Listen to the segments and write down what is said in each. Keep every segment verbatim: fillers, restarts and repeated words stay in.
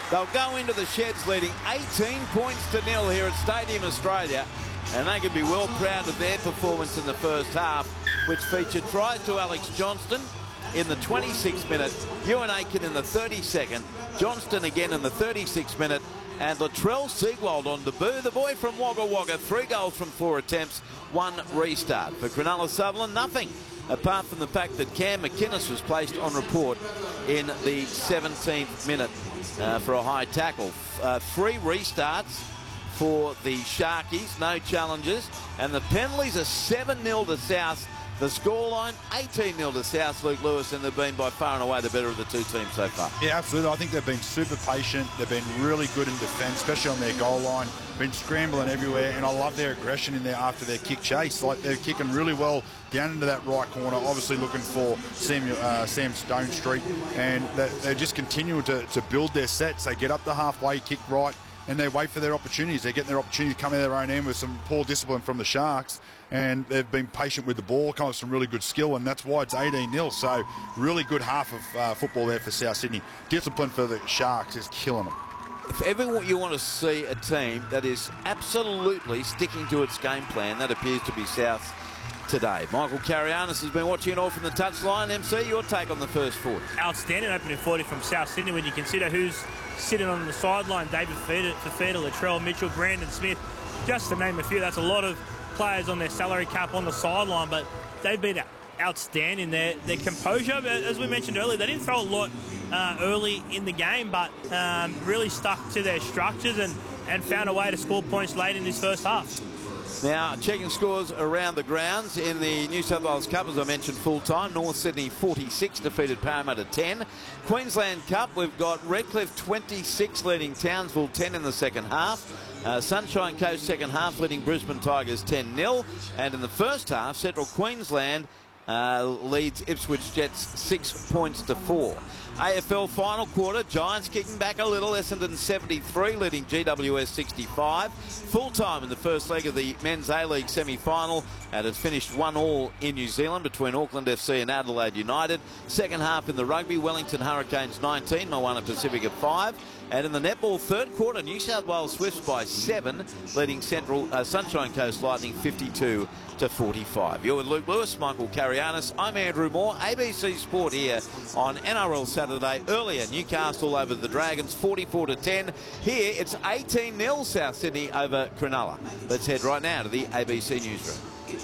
They'll go into the sheds leading eighteen points to nil here at Stadium Australia, and they can be well proud of their performance in the first half, which featured tries to Alex Johnston in the twenty-sixth minute, Ewan Aiken in the thirty-second, Johnston again in the thirty-sixth minute, and Latrell Siegwald on debut. The boy from Wagga Wagga, three goals from four attempts, one restart. For Cronulla Sutherland, nothing, apart from the fact that Cam McInnes was placed on report in the seventeenth minute uh, for a high tackle. Uh, three restarts for the Sharkies, no challenges, and the penalties are seven nil to South. The scoreline, eighteen nil to South, Luke Lewis, and they've been by far and away the better of the two teams so far. Yeah, absolutely. I think they've been super patient. They've been really good in defence, especially on their goal line. Been scrambling everywhere, and I love their aggression in there after their kick chase. Like, they're kicking really well down into that right corner, obviously looking for Sam, uh, Sam Stone Street, and they're, they're just continuing to, to build their sets. They get up the halfway, kick right, and they wait for their opportunities. They're getting their opportunity to come out of their own end with some poor discipline from the Sharks, and they've been patient with the ball, come with some really good skill, and that's why it's eighteen nil. So really good half of uh, football there for South Sydney. Discipline for the Sharks is killing them. If ever you want to see a team that is absolutely sticking to its game plan, that appears to be South today. Michael Carianis has been watching it all from the touchline. M C, your take on the first forty? Outstanding opening forty from South Sydney when you consider who's sitting on the sideline. David Fafita, Latrell Mitchell, Brandon Smith, just to name a few. That's a lot of players on their salary cap on the sideline, but they've been outstanding. Their, their composure, as we mentioned earlier, they didn't throw a lot uh, early in the game, but um, really stuck to their structures and, and found a way to score points late in this first half. Now, checking scores around the grounds in the New South Wales Cup, as I mentioned, full-time. North Sydney forty-six, defeated Parramatta ten. Queensland Cup, we've got Redcliffe twenty-six, leading Townsville ten in the second half. Uh, Sunshine Coast second half, leading Brisbane Tigers ten nil. And in the first half, Central Queensland uh, leads Ipswich Jets six points to four. A F L final quarter, Giants kicking back a little, Essendon seventy-three, leading G W S sixty-five. Full time in the first leg of the Men's A-League semi-final, and it finished one all in New Zealand between Auckland F C and Adelaide United. Second half in the rugby, Wellington Hurricanes nineteen, Moana Pacifica five. And in the netball third quarter, New South Wales Swifts by seven, leading Central uh, Sunshine Coast Lightning fifty-two to forty-five. You're with Luke Lewis, Michael Carianis. I'm Andrew Moore. A B C Sport here on N R L Saturday. Earlier, Newcastle over the Dragons, forty-four to ten. Here, it's eighteen nil South Sydney over Cronulla. Let's head right now to the A B C newsroom.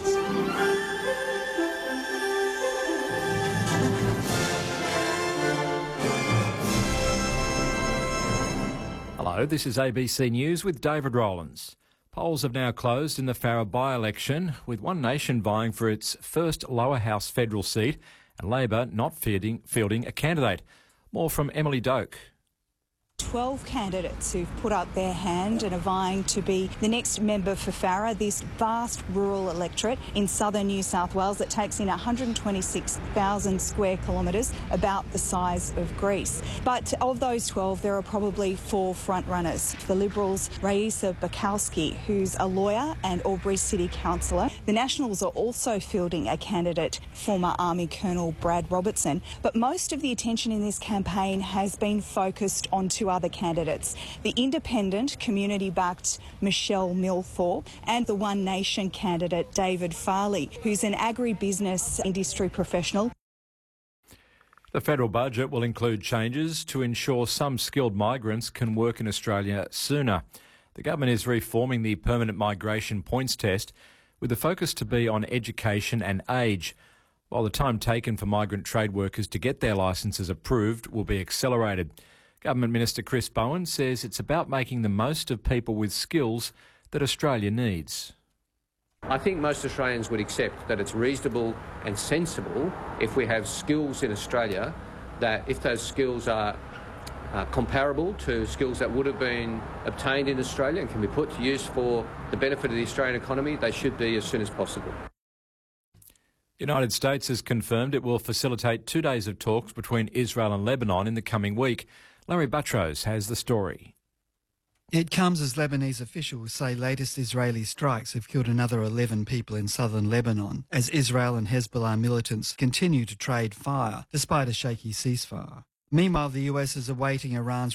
Hello, this is A B C News with David Rowlands. Polls have now closed in the Farrer by-election, with One Nation vying for its first lower house federal seat and Labor not fielding, fielding a candidate. More from Emily Doak. twelve candidates who've put up their hand and are vying to be the next member for Farrer, this vast rural electorate in southern New South Wales that takes in one hundred twenty-six thousand square kilometres, about the size of Greece. But of those twelve, there are probably four front-runners. The Liberals' Raisa Bukowski, who's a lawyer and Albury City councillor. The Nationals are also fielding a candidate, former Army Colonel Brad Robertson. But most of the attention in this campaign has been focused on two other candidates, the independent, community-backed Michelle Millthorpe and the One Nation candidate David Farley, who's an agribusiness industry professional. The federal budget will include changes to ensure some skilled migrants can work in Australia sooner. The government is reforming the permanent migration points test, with the focus to be on education and age, while the time taken for migrant trade workers to get their licences approved will be accelerated. Government Minister Chris Bowen says it's about making the most of people with skills that Australia needs. I think most Australians would accept that it's reasonable and sensible if we have skills in Australia, that if those skills are uh, comparable to skills that would have been obtained in Australia and can be put to use for the benefit of the Australian economy, they should be as soon as possible. The United States has confirmed it will facilitate two days of talks between Israel and Lebanon in the coming week. Larry Buttrose has the story. It comes as Lebanese officials say latest Israeli strikes have killed another eleven people in southern Lebanon, as Israel and Hezbollah militants continue to trade fire despite a shaky ceasefire. Meanwhile, the U S is awaiting Iran's